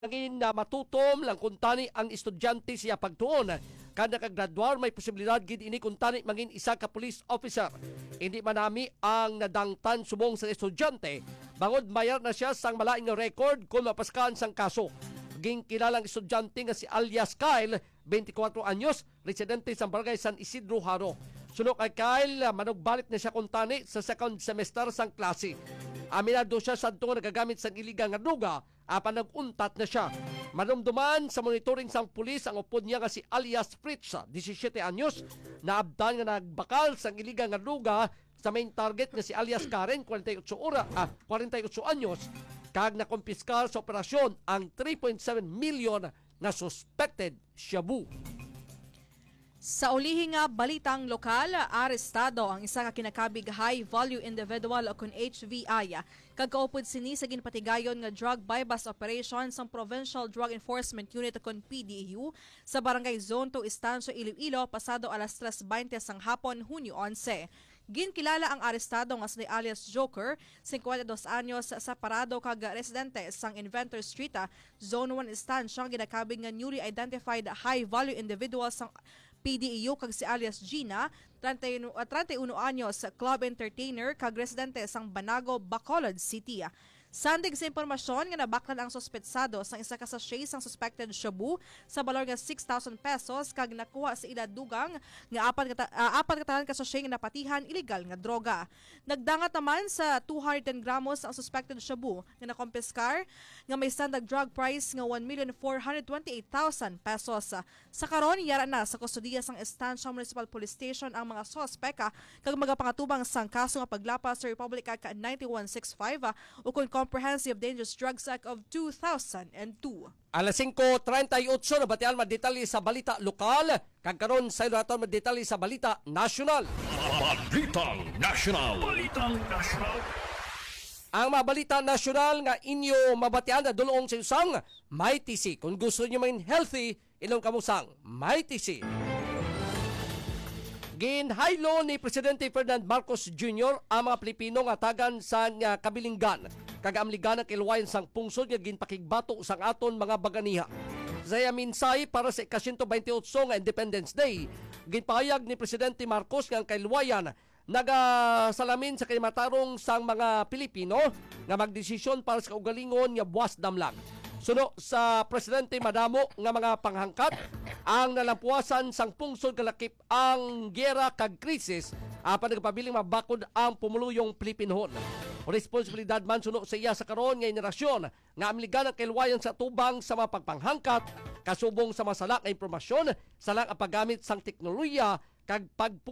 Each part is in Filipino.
Naging na matutom lang kuntani ang estudyante siya pagtuon. Kada kagradwar may posibilidad gid ini kuntani mangin isa ka police officer. Hindi manami ang nadangtan subong sa estudyante. Bangod mayar na siya sang malaing nga record kung mapaskaan sang kaso. Ging kilalang estudyante nga si alias Kyle, 24 anyos, residente sa barangay San Isidro Haro. Sunod kay Kyle, manugbalik na siya kuntani sa second semester sang klase. Aminado siya sa tungo nagagamit sang iligang nga druga, apan naguntat na siya. Manumduman sa monitoring sang pulis ang upod niya nga si alias Fritz, 17 anyos, naabdan nga nagbakal sang iligang nga druga sa main target nga si alias Karen, 48 anyos, kag nakumpiskal sa operasyon ang 3.7 million na suspected shabu. Sa ulihing nga balitang lokal, arestado ang isa ka kinakabig high-value individual o kun HVI. Kagkaupod sini sa ginpatigayon nga drug bypass operation sang Provincial Drug Enforcement Unit o kun PDEU sa Barangay Zone 2 Estancia Iloilo pasado alas 3:20 sang hapon, Hunyo 11. Ginkilala ang arestado nga si alias Joker, 52 anyos, sa parado kag residente sang Inventor Street, Zone 1 Estancia, ginakabig nga newly identified high-value individual sang PDEU kag si alias Gina, 31 anyos, club entertainer kag residente sang Banago, Bacolod City. Sandig sa impormasyon nga nabaklan ang suspetsado sa isa ka sachet sang suspected shabu sa balor nga 6,000 pesos kag nakuha sa ila dugang nga apat katalan ka sachet nga napatihan ilegal nga droga. Nagdangat naman sa 210 gramos ang suspected shabu nga nakompiskar nga may standard drug price nga 1,428,000 pesos. Sa karon yara na sa kustodiya sang Estancia Municipal Police Station ang mga sospeka kag magapangatubang sang kaso nga paglapas sa Republic Act 9165 o kung Comprehensive Dangerous Drugs Act of 2002. Alas 5:38 na batian madetalye sa balita lokal, kag karon sa ilaton madetalye sa balita nasyonal. Balitang National. Ang mga balita nasyonal nga inyo mabatian na dulong sa usang MyTC. Kung gusto niyo maging healthy, ilong kamusang MyTC. Ginhaylo ni Presidente Ferdinand Marcos Jr. ang mga Pilipino nga tagan sa kabilinggan kag amligan ang kilwayan sang pungsod nga ginpakigbato sang aton mga baganiha. Sa minsay para sa ika-128 nga Independence Day, ginpahayag ni Presidente Marcos nga ang kilwayan nagasalamin sa kalimatarong sang mga Pilipino nga magdesisyon para sa kaugalingon nga buwas damlag. Suno sa Presidente madamo nga mga panghangkat ang nalampuasan sang pungsod kalakip ang giyera kag krisis apan nagpabiling mabakod ang pumuluyong Pilipinhon. Responsibilidad man suno sa iya sa karon nga henerasyon nga amligan ang kilwayan sa tubang sa mga pagpanghangkat kasubong sa masalak nga impormasyon, salak ang paggamit sang teknolohiya kag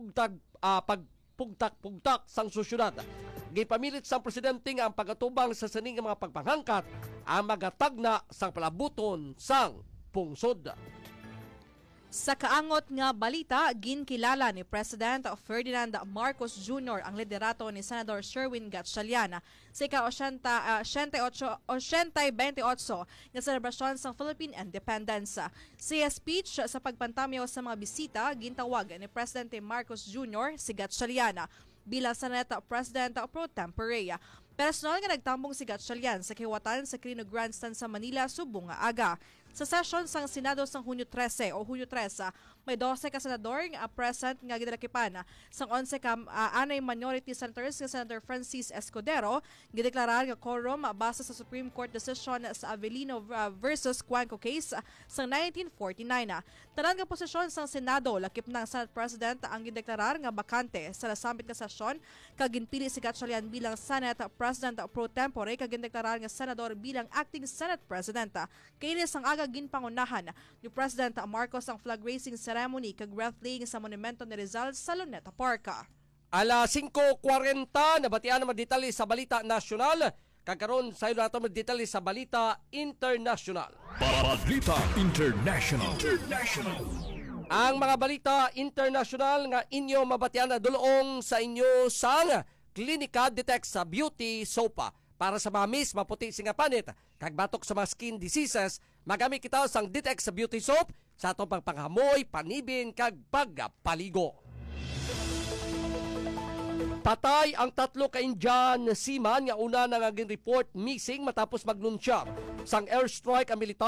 pagpugtak sang sosyudad. Gipamilit sang presidente nga ang pagatubang sa sining mga pagpanghangkat ang magatagna sang palabuton sang pungsod. Sa kaangot nga balita, ginkilala ni President Ferdinand Marcos Jr. ang liderato ni Senador Sherwin Gatchalian sa ika-28 nga selebrasyon sa Philippine Independence. Sa speech sa pagpantamyaw sa mga bisita, gintawag ni Presidente Marcos Jr. si Gatchalian bilang Senate President pro tempore. Personal nga nagtambong si Gatchalian sa kiwatan sa Quirino Grandstand sa Manila subong nga aga. Sa session sang Senado sang Hunyo 13 may 12 ka senador nga present nga gidalakipan. Sang 11 ka anay minority senators nga Senator Francis Escudero gideklarar nga quorum base sa Supreme Court decision sa Avellino versus Cuenco case sang 1949. Tanan nga posisyon sang Senado lakip ng Senate President ang gideklarar nga bakante sa nasambit nga sesyon kag ginpili si Gatchalian bilang Senate President pro tempore kag gideklarar nga senador bilang acting Senate President. Kini sang aga ginpangunahan ni President Marcos ang flag raising ceremony kag wreath laying sa monumento ni Rizal sa Luneta Park. Alas 5:40 nabatian na magdetalye sa balita nasyonal, kag karon sa ilaton magdetalye sa balita international. Balita International. Ang mga balita international nga inyo mabatian na dulong sa inyo sang Klinika Detect sa Beauty Sopa. Para sa mamis, maputi singa panit, kag batok sa mga skin diseases, magamit kita sang Detect sa Beauty Soap sa atong pagpanghamoy, panibin, kag pagpaligo. Patay ang 3 ka Indian seaman nga una nangaging report missing matapos maglunsyang sang airstrike ang militar